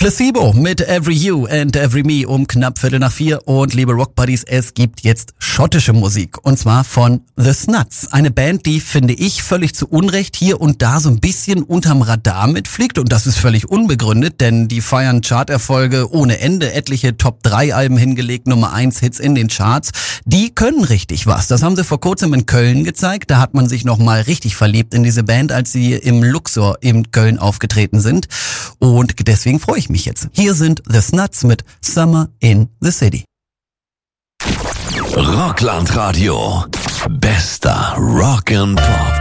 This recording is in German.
Placebo mit Every You and Every Me um knapp 3:45 und liebe Rockbuddies, es gibt jetzt schottische Musik und zwar von The Snuts. Eine Band, die, finde ich, völlig zu Unrecht hier und da so ein bisschen unterm Radar mitfliegt und das ist völlig unbegründet, denn die feiern Charterfolge ohne Ende, etliche Top-3-Alben hingelegt, Nummer 1 Hits in den Charts. Die können richtig was. Das haben sie vor kurzem in Köln gezeigt. Da hat man sich nochmal richtig verliebt in diese Band, als sie im Luxor in Köln aufgetreten sind und deswegen freue ich mich jetzt. Hier sind The Snuts mit Summer in the City. Rockland Radio. Bester Rock and Pop.